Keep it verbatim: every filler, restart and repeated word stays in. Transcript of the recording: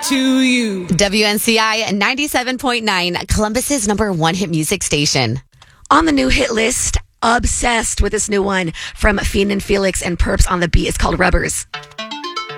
to you. W N C I ninety-seven point nine, Columbus's number one hit music station. On the new hit list, obsessed with this new one from Fiend and Felix and Perps on the Beat. It's called Rubbers.